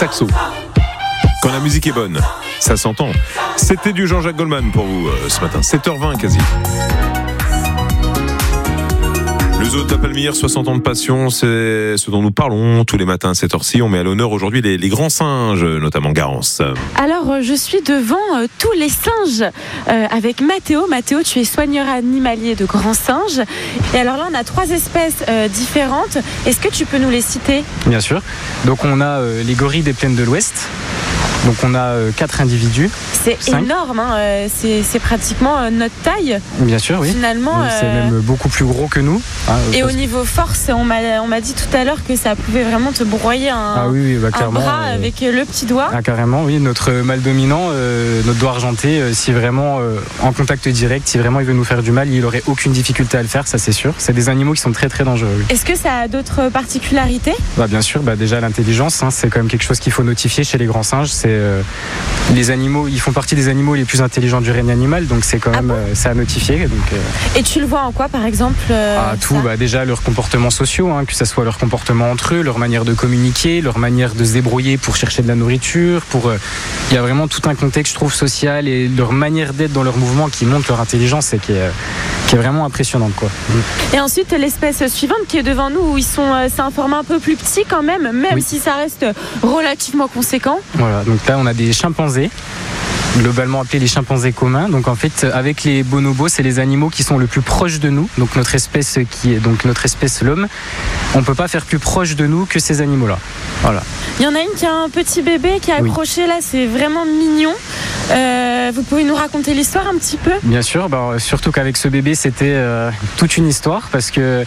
saxo. Quand la musique est bonne, ça s'entend. C'était du Jean-Jacques Goldman pour vous ce matin, 7h20 quasi. Le zoo de la Palmyre, 60 ans de passion, c'est ce dont nous parlons tous les matins à cette heure-ci. On met à l'honneur aujourd'hui les grands singes, notamment Garance. Alors, je suis devant tous les singes avec Mathéo. Mathéo, tu es soigneur animalier de grands singes. Et alors là, on a 3 espèces différentes. Est-ce que tu peux nous les citer ? Bien sûr. Donc, on a les gorilles des plaines de l'Ouest. Donc on a 4 individus. C'est 5. Énorme, hein. C'est pratiquement notre taille. Bien sûr, oui. Finalement, c'est même beaucoup plus gros que nous. Et au niveau force, on m'a dit tout à l'heure que ça pouvait vraiment te broyer un bras avec le petit doigt. Ah, carrément, oui. Notre mâle dominant, notre doigt argenté, si vraiment en contact direct, si vraiment il veut nous faire du mal, il n'aurait aucune difficulté à le faire, ça c'est sûr. C'est des animaux qui sont très très dangereux. Oui. Est-ce que ça a d'autres particularités ? Bien sûr, déjà l'intelligence, c'est quand même quelque chose qu'il faut notifier chez les grands singes. Les animaux, ils font partie des animaux les plus intelligents du règne animal, donc c'est quand même ça à notifier. Donc, Et tu le vois en quoi, par exemple tout, déjà leurs comportements sociaux, que ce soit leur comportement entre eux, leur manière de communiquer, leur manière de se débrouiller pour chercher de la nourriture. Il y a vraiment tout un contexte, je trouve, social et leur manière d'être dans leur mouvement qui montre leur intelligence et qui est vraiment impressionnante, quoi. Et ensuite, l'espèce suivante qui est devant nous, où c'est un format un peu plus petit quand même oui. Si ça reste relativement conséquent. Voilà, donc là on a des chimpanzés, globalement appelés les chimpanzés communs. Donc en fait, avec les bonobos, c'est les animaux qui sont le plus proches de nous. Donc notre espèce l'homme, on peut pas faire plus proche de nous que ces animaux-là. Voilà. Il y en a une qui a un petit bébé qui est accroché là, c'est vraiment mignon. Vous pouvez nous raconter l'histoire un petit peu ? Bien sûr, surtout qu'avec ce bébé, c'était toute une histoire parce que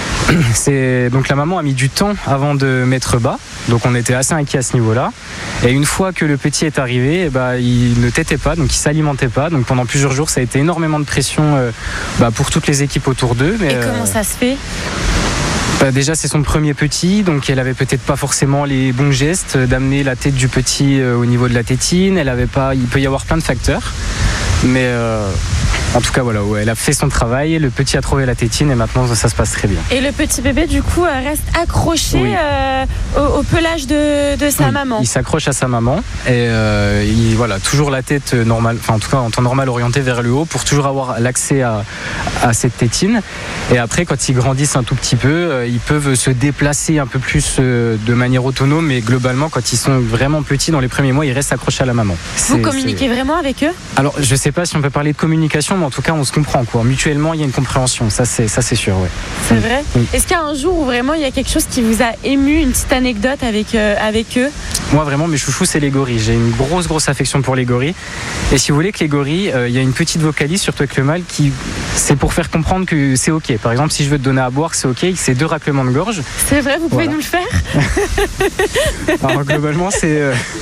donc la maman a mis du temps avant de mettre bas. Donc on était assez inquiets à ce niveau-là. Et une fois que le petit est arrivé, il ne tétait pas, donc il s'alimentait pas. Donc pendant plusieurs jours, ça a été énormément de pression pour toutes les équipes autour d'eux. Et comment ça se fait ? Déjà c'est son premier petit, donc elle avait peut-être pas forcément les bons gestes d'amener la tête du petit au niveau de la tétine. Il peut y avoir plein de facteurs, mais en tout cas, elle a fait son travail, le petit a trouvé la tétine et maintenant ça se passe très bien. Et le petit bébé, du coup, reste accroché au pelage de sa maman. Il s'accroche à sa maman et toujours la tête normale, en tout cas en temps normal orientée vers le haut pour toujours avoir l'accès à cette tétine. Et après, quand ils grandissent un tout petit peu, ils peuvent se déplacer un peu plus de manière autonome, mais globalement, quand ils sont vraiment petits, dans les premiers mois, ils restent accrochés à la maman. Vous communiquez vraiment avec eux ? Alors, je sais pas si on peut parler de communication, mais en tout cas, on se comprend, quoi. Mutuellement, il y a une compréhension, ça c'est sûr, ouais. C'est vrai ? Oui. Est-ce qu'il y a un jour où vraiment il y a quelque chose qui vous a ému, une petite anecdote avec eux ? Moi, vraiment, mes chouchous, c'est les gorilles. J'ai une grosse affection pour les gorilles. Et si vous voulez que les gorilles, il y a une petite vocalise, surtout avec le mâle, c'est pour faire comprendre que c'est ok. Par exemple, si je veux te donner à boire, c'est ok. C'est 2 raclements de gorge. C'est vrai, vous pouvez nous le faire ? Alors, globalement, c'est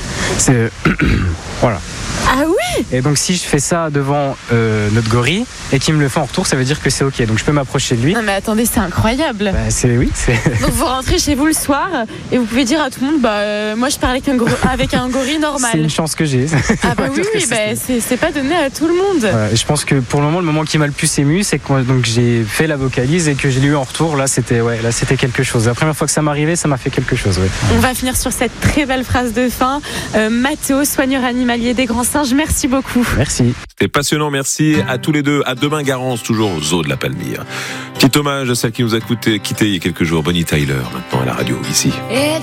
voilà. Ah oui ? Et donc si je fais ça devant notre gorille et qu'il me le fait en retour, ça veut dire que c'est ok. Donc je peux m'approcher de lui. Non mais attendez, c'est incroyable. Donc vous rentrez chez vous le soir et vous pouvez dire à tout le monde, moi je parle avec un gorille normal. C'est une chance que j'ai. Ah bah oui, c'est pas donné à tout le monde. Voilà, et je pense que pour le moment qui m'a le plus ému, c'est que donc j'ai fait la vocalise et que je l'ai eu en retour. Là c'était quelque chose. La première fois que ça m'arrivait, ça m'a fait quelque chose. Ouais. On va finir sur cette très belle phrase de fin. Mathéo, soigneur animalier des grands singes, merci beaucoup. Merci. C'était passionnant, merci à tous les deux. À demain, Garance, toujours au zoo de la Palmyre. Petit hommage à celle qui nous a quitté il y a quelques jours, Bonnie Tyler, maintenant à la radio ici.